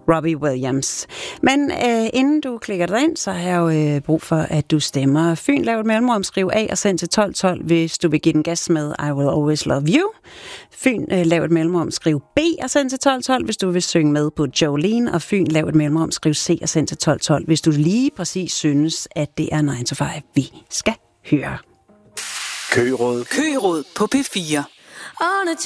Robbie Williams. Men inden du klikker dig ind, så har jeg jo brug for, at du stemmer Fyn, lav et mellemrum, skriv A og send til 1212, hvis du vil give den gas med I Will Always Love You. Fyn, lav et mellemrum, skriv B og send til 1212, hvis du vil synge med på Jolene. Og Fyn, lav et mellemrum, skriv C og send til 1212, hvis du lige præcis synes, at det er 9 to 5, vi skal høre. Køgeråd på P4.